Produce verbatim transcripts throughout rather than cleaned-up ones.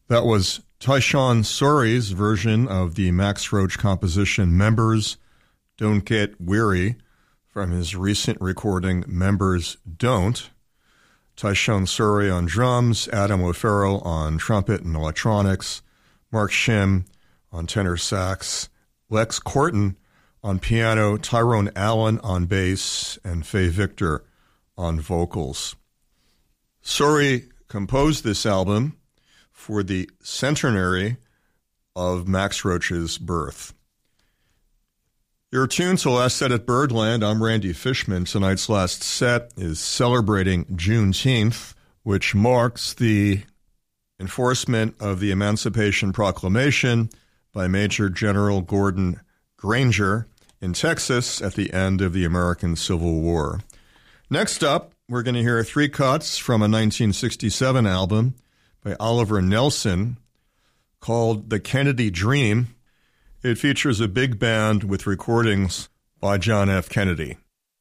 That was Tyshawn Suri's version of the Max Roach composition Members Don't Get Weary from his recent recording Members Don't. Tyshawn Suri on drums, Adam O'Farrell on trumpet and electronics, Mark Shim on tenor sax, Lex Corton on piano, Tyrone Allen on bass, and Faye Victor on vocals. Suri composed this album for the centenary of Max Roach's birth. You're tuned to Last Set at Birdland. I'm Randy Fishman. Tonight's last set is celebrating Juneteenth, which marks the enforcement of the Emancipation Proclamation by Major General Gordon Granger in Texas at the end of the American Civil War. Next up, we're going to hear three cuts from a nineteen sixty-seven album by Oliver Nelson called The Kennedy Dream. It features a big band with recordings by John F. Kennedy.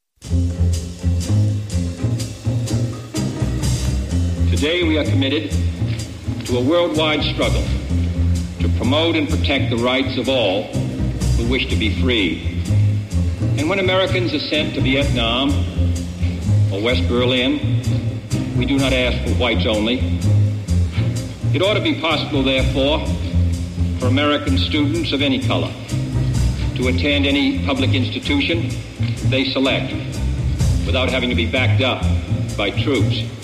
Today we are committed to a worldwide struggle to promote and protect the rights of all who wish to be free. And when Americans are sent to Vietnam or West Berlin, we do not ask for whites only. It ought to be possible, therefore, for American students of any color to attend any public institution they select without having to be backed up by troops.